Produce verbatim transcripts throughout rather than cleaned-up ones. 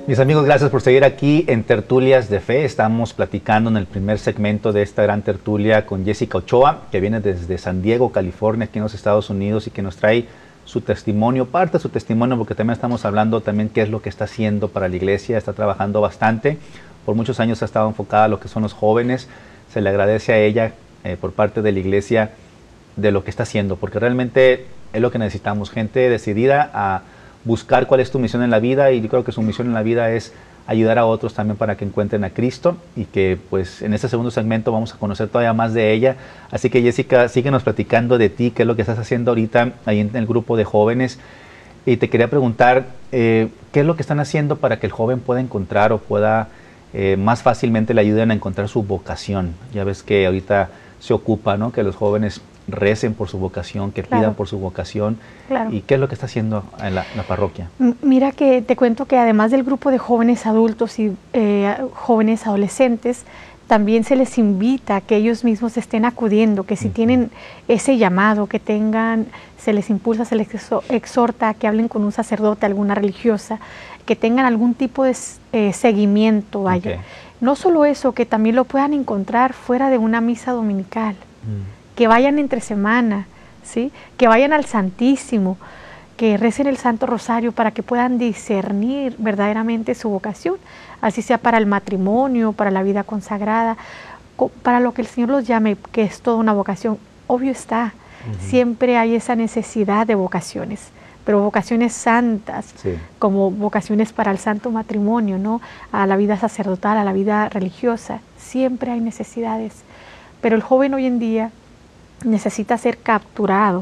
Mis amigos, gracias por seguir aquí en Tertulias de Fe. Estamos platicando en el primer segmento de esta gran tertulia con Jessica Ochoa, que viene desde San Diego, California, aquí en los Estados Unidos, y que nos trae su testimonio, parte de su testimonio, porque también estamos hablando también qué es lo que está haciendo para la iglesia. Está trabajando bastante, por muchos años ha estado enfocada a lo que son los jóvenes. Se le agradece a ella eh, por parte de la iglesia de lo que está haciendo, porque realmente es lo que necesitamos, gente decidida a buscar cuál es tu misión en la vida, y yo creo que su misión en la vida es ayudar a otros también para que encuentren a Cristo, y que pues en este segundo segmento vamos a conocer todavía más de ella. Así que Jessica, síguenos platicando de ti, qué es lo que estás haciendo ahorita ahí en el grupo de jóvenes, y te quería preguntar eh, qué es lo que están haciendo para que el joven pueda encontrar o pueda eh, más fácilmente le ayuden a encontrar su vocación. Ya ves que ahorita se ocupa, ¿no?, que los jóvenes recen por su vocación, que Claro. pidan por su vocación. Claro. ¿Y qué es lo que está haciendo en la, la parroquia? M- Mira que te cuento que además del grupo de jóvenes adultos y eh, jóvenes adolescentes, también se les invita a que ellos mismos estén acudiendo, que si Ujú. tienen ese llamado, que tengan, se les impulsa, se les exo- exhorta a que hablen con un sacerdote, alguna religiosa, que tengan algún tipo de s- eh, seguimiento, vaya. Ok. No solo eso, que también lo puedan encontrar fuera de una misa dominical, Mm. que vayan entre semana, ¿sí? Que vayan al Santísimo, que recen el Santo Rosario para que puedan discernir verdaderamente su vocación, así sea para el matrimonio, para la vida consagrada, co- para lo que el Señor los llame, que es toda una vocación. Obvio está, Ujú. siempre hay esa necesidad de vocaciones, pero vocaciones santas, Sí. como vocaciones para el santo matrimonio, ¿no?, a la vida sacerdotal, a la vida religiosa, siempre hay necesidades. Pero el joven hoy en día necesita ser capturado,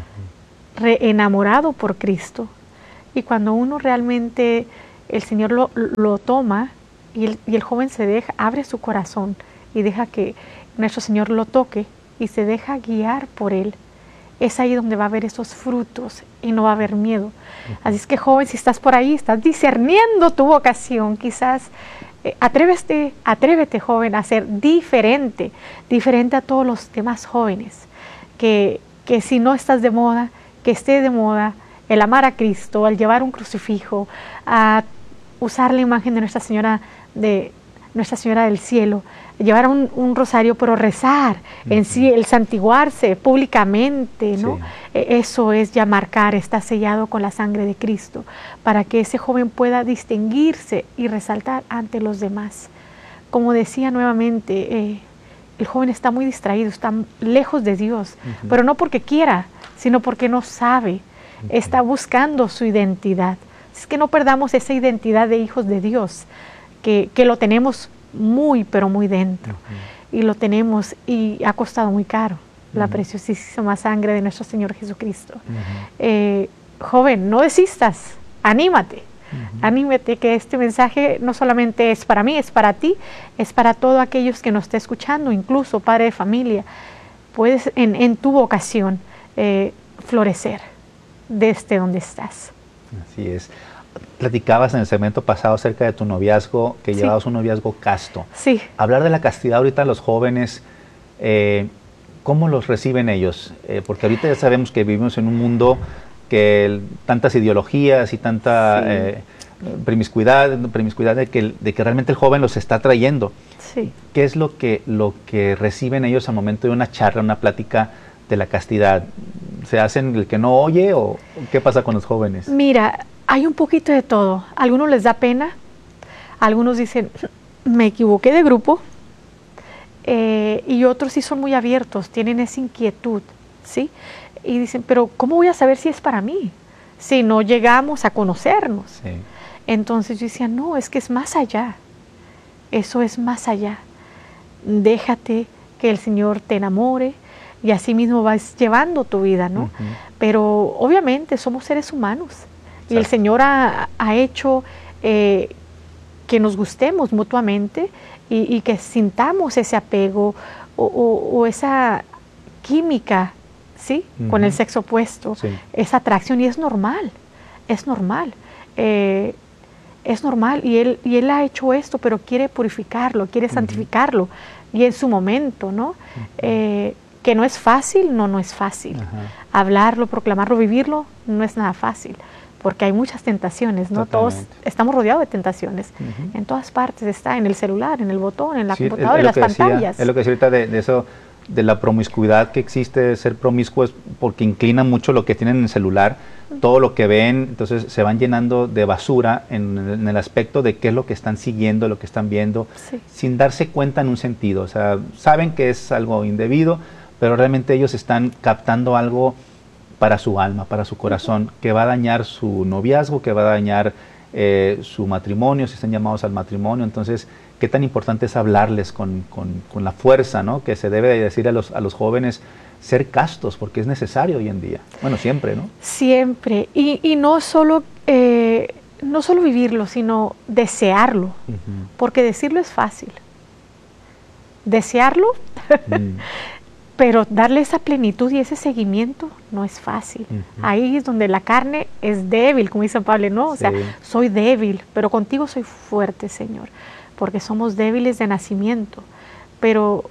Ujú. re- enamorado por Cristo. Y cuando uno realmente, el Señor lo, lo toma y el, y el joven se deja, abre su corazón y deja que nuestro Señor lo toque y se deja guiar por Él, es ahí donde va a haber esos frutos y no va a haber miedo. Ujú. Así es que, joven, si estás por ahí, estás discerniendo tu vocación, quizás eh, atrévete, atrévete, joven, a ser diferente, diferente a todos los demás jóvenes, que, que si no estás de moda, que esté de moda el amar a Cristo, al llevar un crucifijo, a usar la imagen de Nuestra Señora de Nuestra Señora del Cielo, llevar un, un rosario, pero rezar en sí, el santiguarse públicamente, ¿no? Sí. E- Eso es ya marcar, está sellado con la sangre de Cristo, para que ese joven pueda distinguirse y resaltar ante los demás. Como decía nuevamente, eh, el joven está muy distraído, está lejos de Dios, Ujú. pero no porque quiera, sino porque no sabe, Ujú. está buscando su identidad. Es que no perdamos esa identidad de hijos de Dios, que, que lo tenemos muy, pero muy dentro. Ujú. Y lo tenemos, y ha costado muy caro, la Ujú. preciosísima sangre de nuestro Señor Jesucristo. Ujú. Eh, joven, no desistas, anímate, Ujú. anímate, que este mensaje no solamente es para mí, es para ti, es para todos aquellos que nos estén escuchando, incluso padre de familia. Puedes en, en tu vocación eh, florecer desde donde estás. Así es. Platicabas en el segmento pasado acerca de tu noviazgo, que Sí. llevabas un noviazgo casto. Sí, Hablar de la castidad ahorita, los jóvenes, eh, ¿cómo los reciben ellos? Eh, porque ahorita ya sabemos que vivimos en un mundo que el- tantas ideologías y tanta Sí. eh, promiscuidad, promiscuidad de, que, de que realmente el joven los está trayendo. sí. ¿Qué es lo que, lo que reciben ellos al momento de una charla, una plática de la castidad? ¿Se hacen el que no oye o qué pasa con los jóvenes? Mira, hay un poquito de todo. A algunos les da pena, algunos dicen, me equivoqué de grupo, eh, y otros sí son muy abiertos, tienen esa inquietud, ¿sí? Y dicen, pero ¿cómo voy a saber si es para mí? Si no llegamos a conocernos. Sí. Entonces yo decía, no, es que es más allá, eso es más allá. Déjate que el Señor te enamore y así mismo vas llevando tu vida, ¿no? Ujú. Pero obviamente somos seres humanos y el Exacto. Señor ha, ha hecho eh, que nos gustemos mutuamente y, y que sintamos ese apego o, o- o esa química, ¿sí? Con el Ujú. sexo opuesto, Sí. esa atracción, y es normal, es normal. Eh, es normal y él, y él ha hecho esto, pero quiere purificarlo, quiere Ujú. santificarlo, y en su momento, ¿no? Eh, que no es fácil, no, no es fácil. Ajá. Hablarlo, proclamarlo, vivirlo, no es nada fácil, porque hay muchas tentaciones, ¿no? Totalmente. Todos estamos rodeados de tentaciones. Uh-huh. En todas partes está, en el celular, en el botón, en la sí, computadora, es, es en las decía, pantallas. Es lo que decía ahorita de, de eso, de la promiscuidad que existe, de ser promiscuos, porque inclina mucho lo que tienen en el celular, uh-huh. todo lo que ven, entonces se van llenando de basura en, en el aspecto de qué es lo que están siguiendo, lo que están viendo, sí. sin darse cuenta en un sentido. O sea, saben que es algo indebido, pero realmente ellos están captando algo para su alma, para su corazón, uh-huh. que va a dañar su noviazgo, que va a dañar eh, su matrimonio, si están llamados al matrimonio. Entonces, qué tan importante es hablarles con, con, con la fuerza, ¿no? Que se debe de decir a los, a los jóvenes, ser castos, porque es necesario hoy en día. Bueno, siempre, ¿no? Siempre. Y, y no solo eh, no solo vivirlo, sino desearlo, uh-huh. porque decirlo es fácil. Desearlo, mm. pero darle esa plenitud y ese seguimiento no es fácil. Uh-huh. Ahí es donde la carne es débil, como dice Pablo, ¿no? O sí. sea, soy débil, pero contigo soy fuerte, Señor, porque somos débiles de nacimiento, pero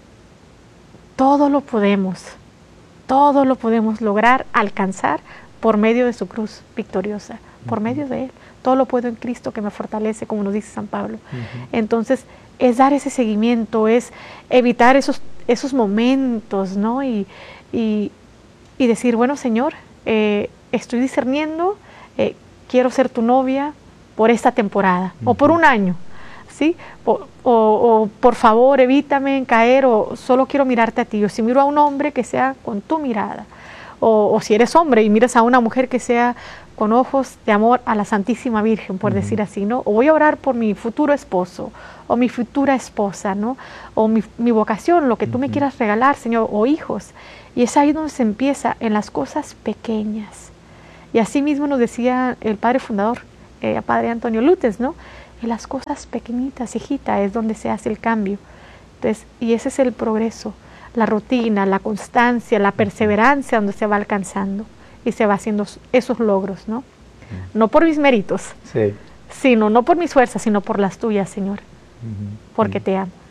todo lo podemos, todo lo podemos lograr, alcanzar por medio de su cruz victoriosa, uh-huh. por medio de Él. Todo lo puedo en Cristo que me fortalece, como nos dice San Pablo. Uh-huh. Entonces, es dar ese seguimiento, es evitar esos esos momentos, ¿no? Y, y, y decir, bueno, Señor, eh, estoy discerniendo, eh, quiero ser tu novia por esta temporada, uh-huh. o por un año, ¿sí? O, o, o por favor, evítame en caer, o solo quiero mirarte a ti. O si miro a un hombre, que sea con tu mirada. O, o si eres hombre y miras a una mujer, que sea con ojos de amor a la Santísima Virgen, por uh-huh. decir así, ¿no? O voy a orar por mi futuro esposo, o mi futura esposa, ¿no? O mi, mi vocación, lo que tú uh-huh. me quieras regalar, Señor, o hijos. Y es ahí donde se empieza, en las cosas pequeñas. Y así mismo nos decía el Padre Fundador, eh, Padre Antonio Lutens, ¿no? En las cosas pequeñitas, hijita, es donde se hace el cambio. Entonces, y ese es el progreso, la rutina, la constancia, la perseverancia, donde se va alcanzando y se va haciendo esos logros, ¿no? Uh-huh. No por mis méritos, sí. sino no por mis fuerzas, sino por las tuyas, Señor. Uh-huh. Porque uh-huh. te amo.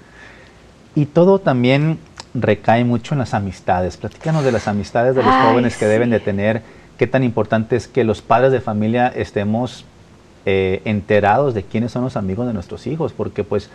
Y todo también recae mucho en las amistades. Platícanos de las amistades de los Ay, jóvenes que sí. deben de tener. Qué tan importante es que los padres de familia estemos eh, enterados de quiénes son los amigos de nuestros hijos, porque pues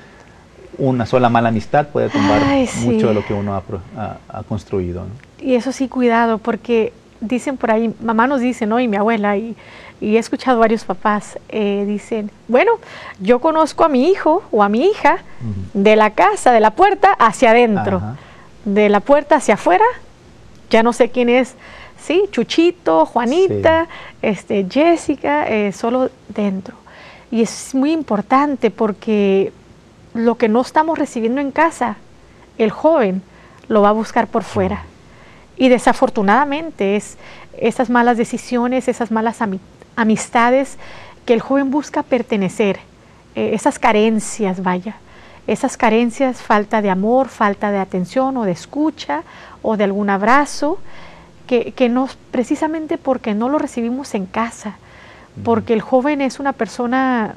una sola mala amistad puede tumbar Ay, sí. mucho de lo que uno ha, ha, ha construido, ¿no? Y eso sí, cuidado, porque dicen por ahí, mamá nos dice, ¿no? Y mi abuela, y, y he escuchado varios papás, eh, dicen, bueno, yo conozco a mi hijo o a mi hija uh-huh. de la casa, de la puerta hacia adentro, Ajá. de la puerta hacia afuera, ya no sé quién es, sí, Chuchito, Juanita, sí. este, Jessica, eh, solo dentro. Y es muy importante porque lo que no estamos recibiendo en casa, el joven lo va a buscar por fuera. Uh-huh. Y desafortunadamente es esas malas decisiones, esas malas ami- amistades que el joven busca pertenecer, eh, esas carencias, vaya, esas carencias, falta de amor, falta de atención o de escucha o de algún abrazo, que, que no, precisamente porque no lo recibimos en casa, uh-huh. porque el joven es una persona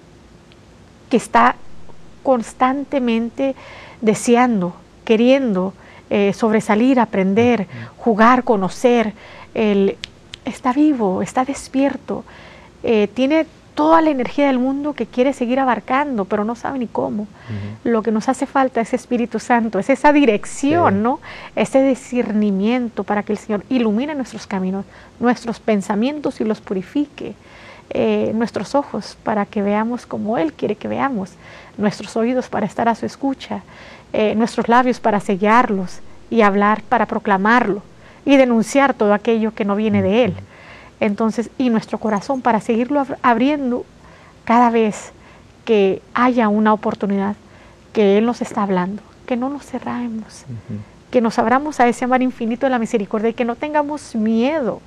que está constantemente deseando, queriendo, Eh, sobresalir, aprender, jugar, conocer, él está vivo, está despierto, eh, tiene toda la energía del mundo que quiere seguir abarcando, pero no sabe ni cómo. Uh-huh. Lo que nos hace falta es Espíritu Santo, es esa dirección, sí. ¿no? Ese discernimiento para que el Señor ilumine nuestros caminos, nuestros pensamientos y los purifique, eh, nuestros ojos para que veamos como Él quiere que veamos, nuestros oídos para estar a su escucha, Eh, nuestros labios para sellarlos y hablar para proclamarlo y denunciar todo aquello que no viene de Él. Entonces, y nuestro corazón para seguirlo ab- abriendo cada vez que haya una oportunidad que Él nos está hablando, que no nos cerramos, uh-huh. que nos abramos a ese amor infinito de la misericordia y que no tengamos miedo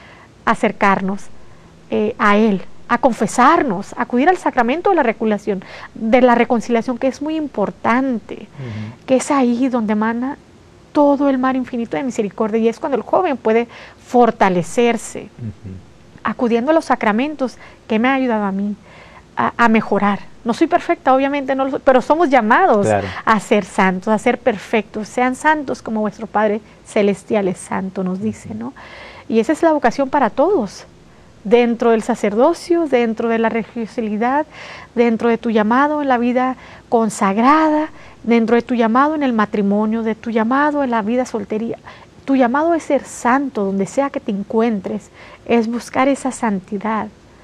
a acercarnos eh, a Él, a confesarnos, a acudir al sacramento de la reconciliación, de la reconciliación, que es muy importante, uh-huh. que es ahí donde emana todo el mar infinito de misericordia, y es cuando el joven puede fortalecerse, uh-huh. acudiendo a los sacramentos que me han ayudado a mí a, a mejorar. No soy perfecta, obviamente, no lo soy, pero somos llamados claro. a ser santos, a ser perfectos. Sean santos como vuestro Padre Celestial es santo, nos dice, ¿no? Y esa es la vocación para todos, dentro del sacerdocio, dentro de la religiosidad, dentro de tu llamado en la vida consagrada, dentro de tu llamado en el matrimonio, de tu llamado en la vida soltería. Tu llamado es ser santo donde sea que te encuentres, es buscar esa santidad,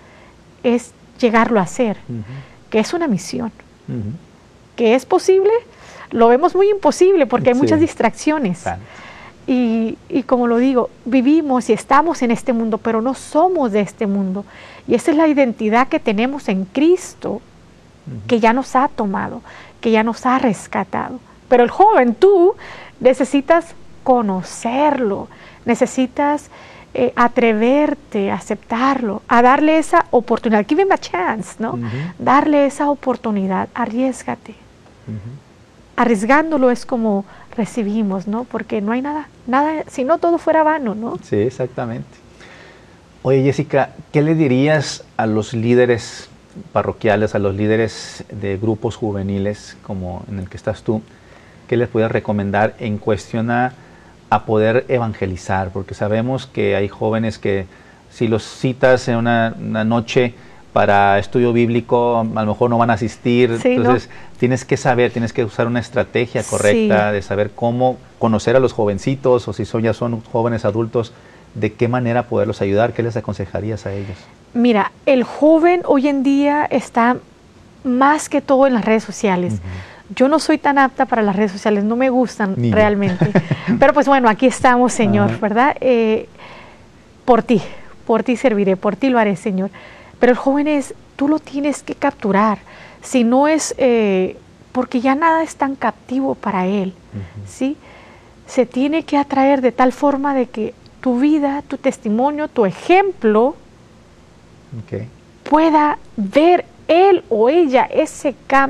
es llegarlo a ser, uh-huh. que es una misión, uh-huh. que es posible, lo vemos muy imposible porque hay sí. muchas distracciones. Claro. Y, y como lo digo, vivimos y estamos en este mundo, pero no somos de este mundo. Y esa es la identidad que tenemos en Cristo, uh-huh. que ya nos ha tomado, que ya nos ha rescatado. Pero el joven, tú necesitas conocerlo, necesitas eh, atreverte a aceptarlo, a darle esa oportunidad. Give him a chance, ¿no? Uh-huh. Darle esa oportunidad, arriésgate. Uh-huh. Arriesgándolo es como recibimos, ¿no? Porque no hay nada, nada, si no todo fuera vano, ¿no? Sí, exactamente. Oye, Jessica, ¿qué le dirías a los líderes parroquiales, a los líderes de grupos juveniles, como en el que estás tú? ¿Qué les puedes recomendar en cuestión a, a poder evangelizar? Porque sabemos que hay jóvenes que si los citas en una, una noche para estudio bíblico, a lo mejor no van a asistir, sí, entonces ¿no? tienes que saber, tienes que usar una estrategia correcta sí. de saber cómo conocer a los jovencitos, o si son, ya son jóvenes adultos, de qué manera poderlos ayudar, ¿qué les aconsejarías a ellos? Mira, el joven hoy en día está más que todo en las redes sociales. Uh-huh. Yo no soy tan apta para las redes sociales, no me gustan Ni realmente, pero pues bueno, aquí estamos, Señor, uh-huh. ¿verdad? Eh, por ti, por ti serviré, por ti lo haré, Señor. Pero el joven es, tú lo tienes que capturar, si no es, eh, porque ya nada es tan captivo para él, uh-huh. ¿sí? Se tiene que atraer de tal forma de que tu vida, tu testimonio, tu ejemplo, okay. pueda ver él o ella ese cambio